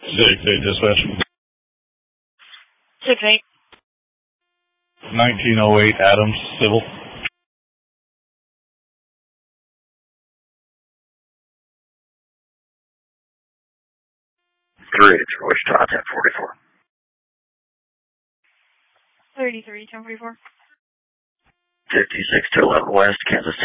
6-8 dispatch. 6-8. 1908 Adams, civil. Wichita, 1044. 33, 1044. 56 to 11 West, Kansas